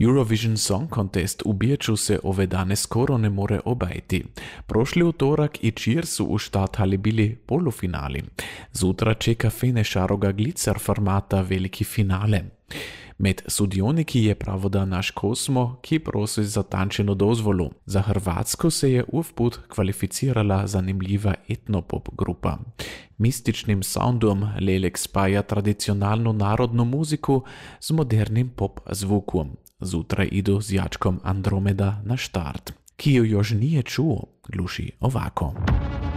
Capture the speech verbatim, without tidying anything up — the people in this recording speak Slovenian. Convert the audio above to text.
Eurovision Song Contest u Beču se ove dane skoro ne more obajti. Prošli utorak i čir su u štathali bili polufinali. Zutra čeka fenešaroga glicar formata veliki finale. Med sudioniki je pravoda naš Kosmo, ki prosi za tančeno dozvolu. Za Hrvatsko se je uvput kvalificirala zanimljiva etnopop grupa. Mističnim soundom Lelek spaja tradicionalno narodno muziku z modernim pop zvukom. Zutra idu z jačkom Andromeda na štart, ki jo još nije čuo, gluši ovako.